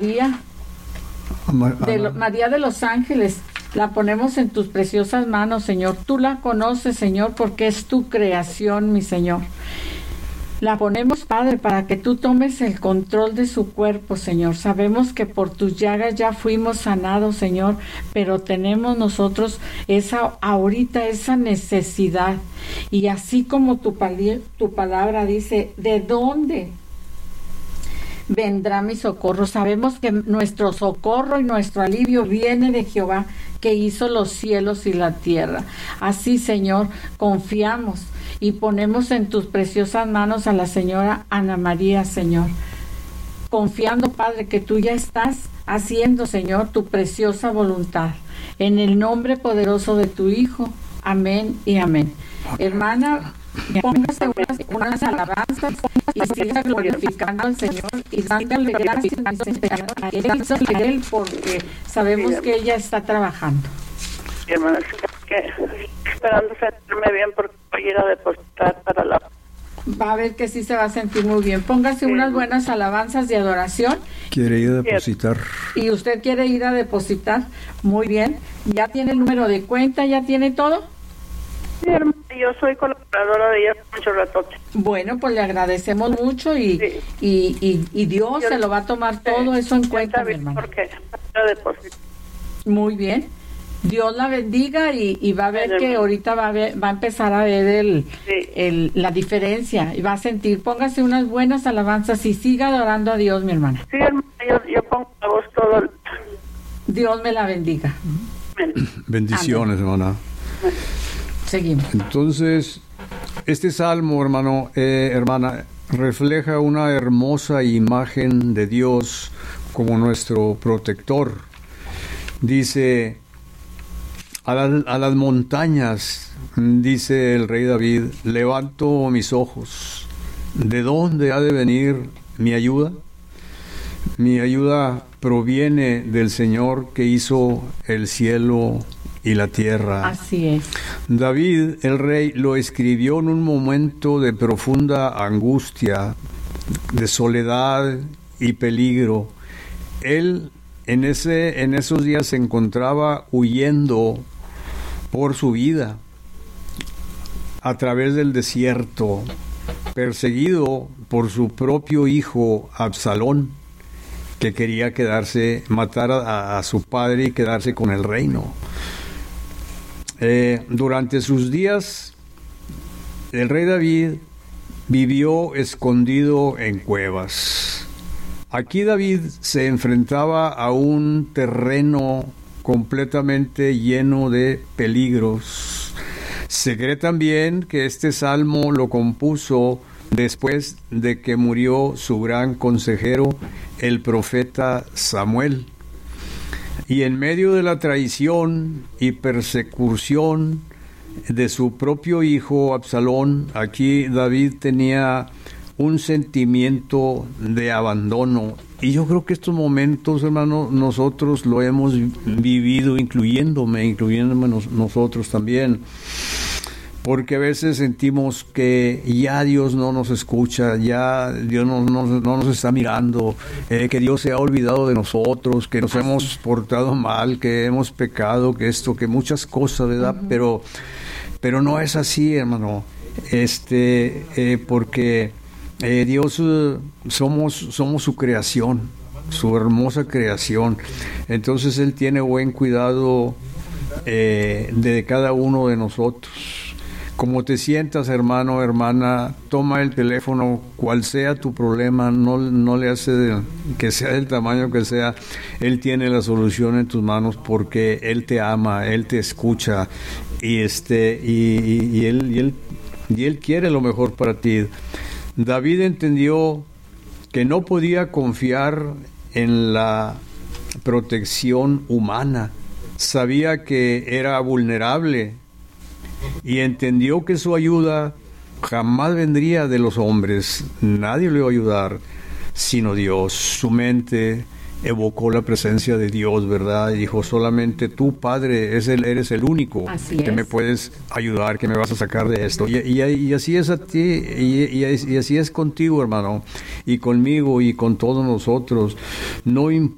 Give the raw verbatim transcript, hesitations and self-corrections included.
María de, lo, María de los Ángeles, la ponemos en tus preciosas manos, Señor. Tú la conoces, Señor, porque es tu creación, mi Señor. La ponemos, Padre, para que tú tomes el control de su cuerpo, Señor. Sabemos que por tus llagas ya fuimos sanados, Señor, pero tenemos nosotros esa ahorita esa necesidad. Y así como tu, pali- tu palabra dice, ¿de dónde vendrá mi socorro? Sabemos que nuestro socorro y nuestro alivio viene de Jehová, que hizo los cielos y la tierra. Así, Señor, confiamos y ponemos en tus preciosas manos a la señora Ana María, Señor, confiando, Padre, que tú ya estás haciendo, Señor, tu preciosa voluntad. En el nombre poderoso de tu Hijo. Amén y amén. Hermana, póngase unas, unas alabanzas y siga glorificando al Señor y dándole gracias a Él, a Él, porque sabemos que ella está trabajando. Sí, hermana, que esperando sentirme bien porque voy a ir a depositar para la... Va a ver que sí se va a sentir muy bien. Póngase sí. unas buenas alabanzas de adoración. Quiere ir a depositar. Y usted quiere ir a depositar. Muy bien. ¿Ya tiene el número de cuenta? ¿Ya tiene todo? Sí, hermana, yo soy colaboradora de ella mucho rato. Bueno, pues le agradecemos mucho y, sí. y, y, y Dios yo, se lo va a tomar sí, todo eso en cuenta, mi hermano. Porque para depositar. Muy bien. Dios la bendiga y, y va a ver que ahorita va a, ver, va a empezar a ver el, sí. el, la diferencia y va a sentir. Póngase unas buenas alabanzas y siga adorando a Dios, mi hermana. Sí, hermana, yo, yo pongo la voz todo. Dios me la bendiga. Bendiciones, Amén. Hermana. Seguimos. Entonces, este salmo, hermano, eh, hermana, refleja una hermosa imagen de Dios como nuestro protector. Dice... A, la, a las montañas, dice el rey David, levanto mis ojos. ¿De dónde ha de venir mi ayuda? Mi ayuda proviene del Señor que hizo el cielo y la tierra. Así es. David, el rey, lo escribió en un momento de profunda angustia, de soledad y peligro. Él en ese, en esos días se encontraba huyendo por su vida a través del desierto, perseguido por su propio hijo Absalón, que quería quedarse, matar a, a su padre y quedarse con el reino. Eh, durante sus días, el rey David vivió escondido en cuevas. Aquí David se enfrentaba a un terreno completamente lleno de peligros. Se cree también que este salmo lo compuso después de que murió su gran consejero, el profeta Samuel. Y en medio de la traición y persecución de su propio hijo Absalón, aquí David tenía un sentimiento de abandono. Y yo creo que estos momentos, hermano, nosotros lo hemos vivido, incluyéndome, incluyéndome nos, nosotros también. Porque a veces sentimos que ya Dios no nos escucha, ya Dios no, no, no nos está mirando, eh, que Dios se ha olvidado de nosotros, que nos hemos portado mal, que hemos pecado, que esto, que muchas cosas, ¿verdad? Uh-huh. Pero, pero no es así, hermano. Este, eh, porque eh, Dios eh, somos, somos su creación, su hermosa creación. Entonces Él tiene buen cuidado eh, de cada uno de nosotros. Como te sientas, hermano, hermana, toma el teléfono, cual sea tu problema, no, no le hace de, que sea del tamaño que sea, Él tiene la solución en tus manos porque Él te ama, Él te escucha y este y, y, y él y él y él quiere lo mejor para ti. David entendió que no podía confiar en la protección humana, sabía que era vulnerable. Y entendió que su ayuda jamás vendría de los hombres. Nadie le iba a ayudar sino Dios. Su mente evocó la presencia de Dios, ¿verdad? Y dijo, solamente tú, Padre, es el, eres el único así que es. Me puedes ayudar, que me vas a sacar de esto. Y, y, y así es a ti, y, y, y así es contigo, hermano, y conmigo, y con todos nosotros. No importa